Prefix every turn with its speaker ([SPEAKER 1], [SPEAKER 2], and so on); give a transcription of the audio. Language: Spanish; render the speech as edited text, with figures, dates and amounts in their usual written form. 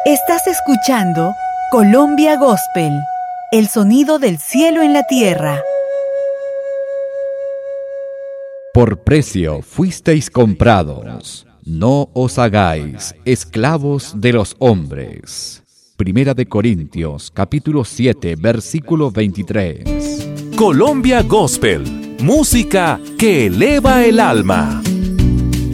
[SPEAKER 1] Estás escuchando Colombia Gospel, el sonido del cielo en la tierra.
[SPEAKER 2] Por precio fuisteis comprados, no os hagáis esclavos de los hombres. Primera de Corintios, capítulo 7, versículo 23.
[SPEAKER 3] Colombia Gospel, música que eleva el alma.